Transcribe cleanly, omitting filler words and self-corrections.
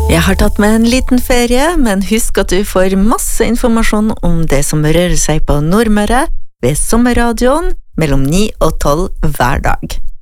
Jeg har tatt med en liten ferie, men husk at du får masse informasjon om det som rører seg på Nordmøre ved sommerradioen mellom 9 og 12 hver dag.